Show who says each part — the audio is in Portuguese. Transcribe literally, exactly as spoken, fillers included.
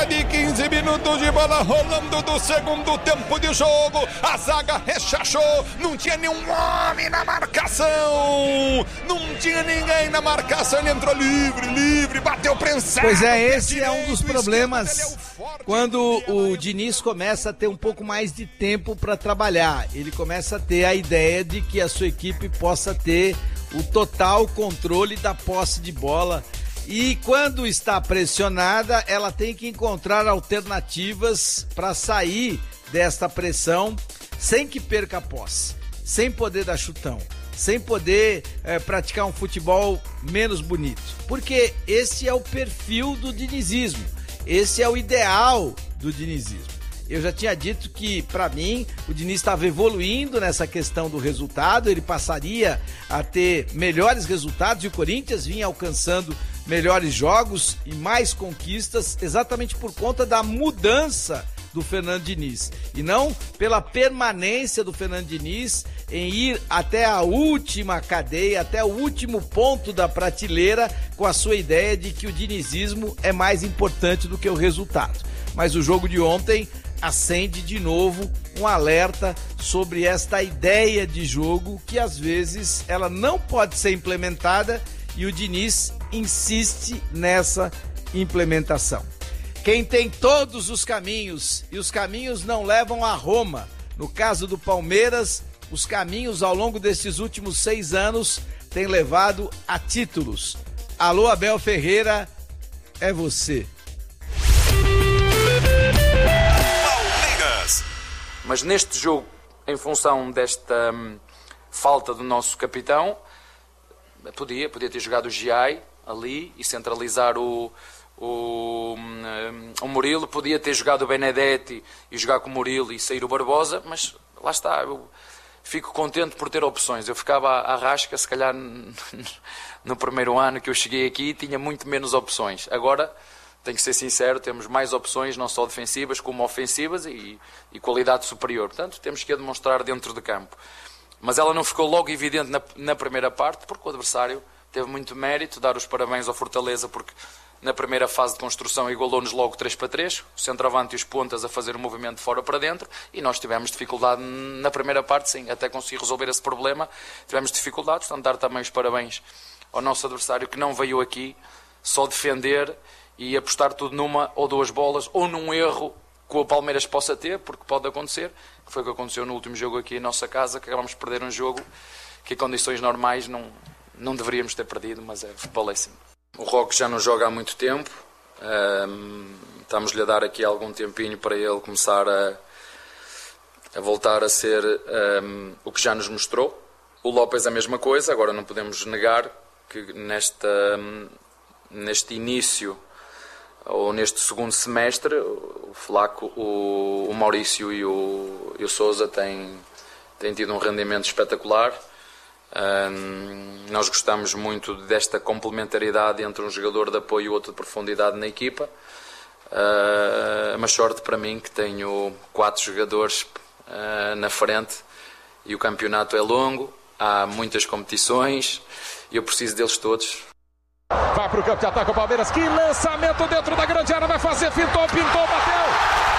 Speaker 1: Cerca de quinze minutos de bola rolando do segundo tempo de jogo. A zaga rechachou, não tinha nenhum homem na marcação. Não tinha ninguém na marcação, ele entrou livre, livre, bateu prensado.
Speaker 2: Pois é, esse é um dos problemas quando o Diniz começa a ter um pouco mais de tempo para trabalhar. Ele começa a ter a ideia de que a sua equipe possa ter o total controle da posse de bola. E quando está pressionada, ela tem que encontrar alternativas para sair desta pressão sem que perca a posse, sem poder dar chutão, sem poder é, praticar um futebol menos bonito. Porque esse é o perfil do dinizismo, esse é o ideal do dinizismo. Eu já tinha dito que, para mim, o Diniz estava evoluindo nessa questão do resultado, ele passaria a ter melhores resultados e o Corinthians vinha alcançando melhores jogos e mais conquistas exatamente por conta da mudança do Fernando Diniz e não pela permanência do Fernando Diniz em ir até a última cadeia, até o último ponto da prateleira com a sua ideia de que o dinizismo é mais importante do que o resultado. Mas o jogo de ontem acende de novo um alerta sobre esta ideia de jogo que às vezes ela não pode ser implementada e o Diniz insiste nessa implementação. Quem tem todos os caminhos e os caminhos não levam a Roma, no caso do Palmeiras, os caminhos ao longo desses últimos seis anos têm levado a títulos. Alô, Abel Ferreira, é você.
Speaker 3: Mas neste jogo, em função desta hum, falta do nosso capitão, podia, podia ter jogado o Giai ali e centralizar o, o, um, o Murilo, podia ter jogado o Benedetti e jogar com o Murilo e sair o Barbosa, mas lá está, eu fico contente por ter opções. Eu ficava à rasca, se calhar no primeiro ano que eu cheguei aqui tinha muito menos opções. Agora, tenho que ser sincero, temos mais opções, não só defensivas como ofensivas e, e qualidade superior. Portanto, temos que a demonstrar dentro de campo. Mas ela não ficou logo evidente na, na primeira parte, porque o adversário teve muito mérito, dar os parabéns ao Fortaleza, porque na primeira fase de construção igualou-nos logo três para três, o centroavante e os pontas a fazer o movimento de fora para dentro, e nós tivemos dificuldade na primeira parte, sim, até conseguir resolver esse problema, tivemos dificuldades, portanto dar também os parabéns ao nosso adversário, que não veio aqui só defender e apostar tudo numa ou duas bolas, ou num erro que o Palmeiras possa ter, porque pode acontecer, que foi o que aconteceu no último jogo aqui em nossa casa, que acabamos de perder um jogo que em condições normais não, não deveríamos ter perdido, mas é futebol é assim. O Roque já não joga há muito tempo, um, estamos-lhe a dar aqui algum tempinho para ele começar a, a voltar a ser um, o que já nos mostrou. O López a mesma coisa, agora não podemos negar que nesta, um, neste início ou neste segundo semestre, o Flaco, o, o Maurício e o, e o Sousa têm, têm tido um rendimento espetacular. Um, nós gostamos muito desta complementaridade entre um jogador de apoio e outro de profundidade na equipa. Uh, mas sorte para mim que tenho quatro jogadores uh, na frente e o campeonato é longo, há muitas competições e eu preciso deles todos.
Speaker 4: Vai para o campo de ataque o Palmeiras, que lançamento dentro da grande área, vai fazer, fintou, pintou, bateu!